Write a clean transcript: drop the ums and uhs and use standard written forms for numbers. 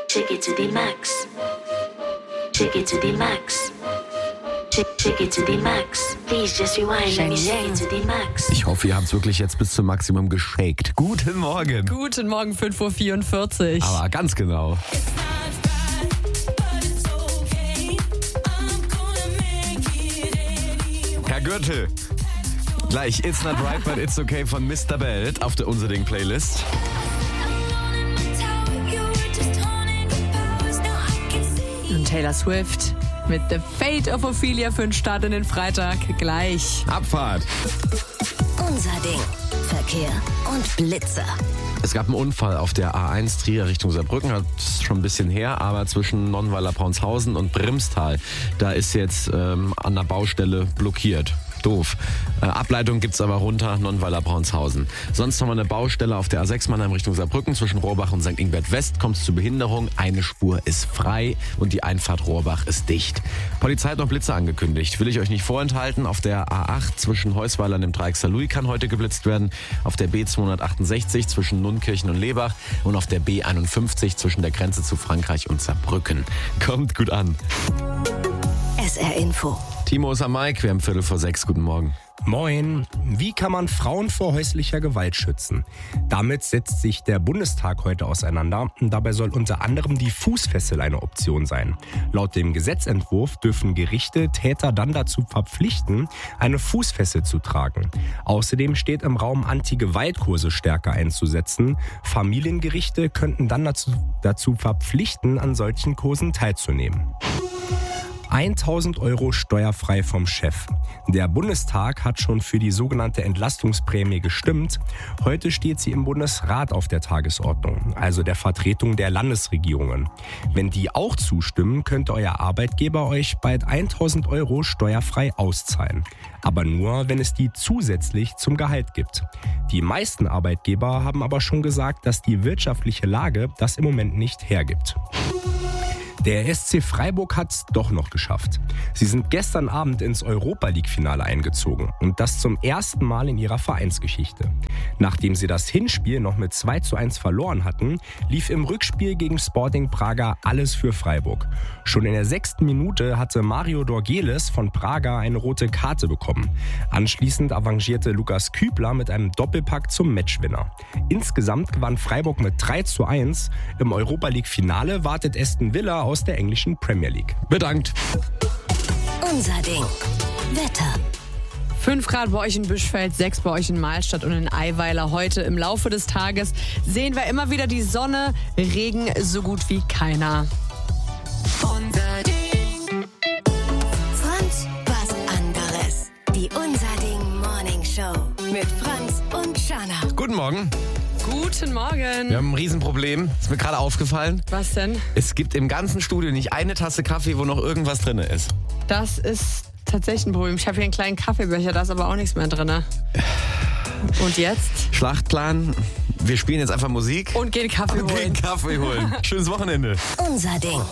Shake it to the max. Shake it to the max. Shake it to the max. Please just rewind. Let me shake it to the max. Ich hoffe, ihr habt es wirklich jetzt bis zum Maximum geshakt. Guten Morgen. Guten Morgen, 5:44 Uhr. Aber ganz genau. Herr Gürtel, gleich It's Not Right, but It's Okay von Mr. Belt auf der Unser Ding-Playlist. Und Taylor Swift mit The Fate of Ophelia für den Start in den Freitag. Gleich. Abfahrt. Unser Ding. Verkehr und Blitzer. Es gab einen Unfall auf der A1 Trier Richtung Saarbrücken, hat schon ein bisschen her, aber zwischen Nonnweiler-Paunshausen und Brimstal, da ist jetzt an der Baustelle blockiert. Doof. Ableitung gibt's aber runter, Nonnweiler-Paunshausen. Sonst haben wir eine Baustelle auf der A6 Mannheim Richtung Saarbrücken. Zwischen Rohrbach und St. Ingbert West kommt es zu Behinderung. Eine Spur ist frei und die Einfahrt Rohrbach ist dicht. Polizei hat noch Blitze angekündigt. Will ich euch nicht vorenthalten. Auf der A8 zwischen Heusweiler und dem Dreieck Saarlouis kann heute geblitzt werden. Auf der B268 zwischen Nunnkirchen und Lebach. Und auf der B51 zwischen der Grenze zu Frankreich und Saarbrücken. Kommt gut an. SR Info. Timo ist am Mic, wir haben 5:45. Guten Morgen. Moin. Wie kann man Frauen vor häuslicher Gewalt schützen? Damit setzt sich der Bundestag heute auseinander. Dabei soll unter anderem die Fußfessel eine Option sein. Laut dem Gesetzentwurf dürfen Gerichte Täter dann dazu verpflichten, eine Fußfessel zu tragen. Außerdem steht im Raum, Anti-Gewalt-Kurse stärker einzusetzen. Familiengerichte könnten dann dazu verpflichten, an solchen Kursen teilzunehmen. 1.000 € steuerfrei vom Chef. Der Bundestag hat schon für die sogenannte Entlastungsprämie gestimmt. Heute steht sie im Bundesrat auf der Tagesordnung, also der Vertretung der Landesregierungen. Wenn die auch zustimmen, könnte euer Arbeitgeber euch bald 1.000 € steuerfrei auszahlen. Aber nur, wenn es die zusätzlich zum Gehalt gibt. Die meisten Arbeitgeber haben aber schon gesagt, dass die wirtschaftliche Lage das im Moment nicht hergibt. Der SC Freiburg hat es doch noch geschafft. Sie sind gestern Abend ins Europa-League-Finale eingezogen und das zum ersten Mal in ihrer Vereinsgeschichte. Nachdem sie das Hinspiel noch mit 2:1 verloren hatten, lief im Rückspiel gegen Sporting Braga alles für Freiburg. Schon in der 6. Minute hatte Mario Dorgeles von Braga eine rote Karte bekommen. Anschließend avancierte Lukas Kübler mit einem Doppelpack zum Matchwinner. Insgesamt gewann Freiburg mit 3:1. Im Europa-League-Finale wartet Aston Villa aus der englischen Premier League. Bedankt. Unser Ding. Wetter. 5 Grad bei euch in Büschfeld, 6 bei euch in Mahlstadt und in Eiweiler. Heute im Laufe des Tages sehen wir immer wieder die Sonne, Regen so gut wie keiner. Unser Ding. Franz, was anderes. Die Unser Ding Morning Show mit Franz und Shana. Guten Morgen. Guten Morgen. Wir haben ein Riesenproblem. Ist mir gerade aufgefallen. Was denn? Es gibt im ganzen Studio nicht eine Tasse Kaffee, wo noch irgendwas drin ist. Das ist tatsächlich ein Problem. Ich habe hier einen kleinen Kaffeebecher, da ist aber auch nichts mehr drin. Und jetzt? Schlachtplan. Wir spielen jetzt einfach Musik. Und gehen Kaffee holen. Schönes Wochenende. Unser Ding.